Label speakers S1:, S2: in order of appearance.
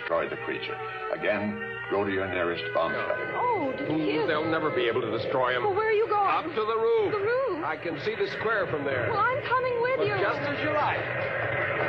S1: destroy the creature. Again, go to your nearest bomb shelter.
S2: Oh, did you hear
S3: They'll
S2: that?
S3: never be able to destroy him.
S2: Well, where are you going?
S3: Up to the roof.
S2: The roof?
S3: I can see the square from there.
S2: Well, I'm coming with you.
S3: Just as you like.